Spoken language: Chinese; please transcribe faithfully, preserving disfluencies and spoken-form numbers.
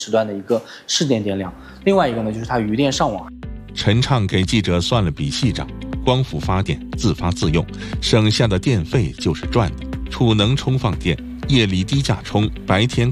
时段的一个市电电量。另外一个呢，就是它余电上网。 陈畅给记者算了笔细账，光伏发电自发自用，省下的电费就是赚的。储能充放电，夜里低价充，白天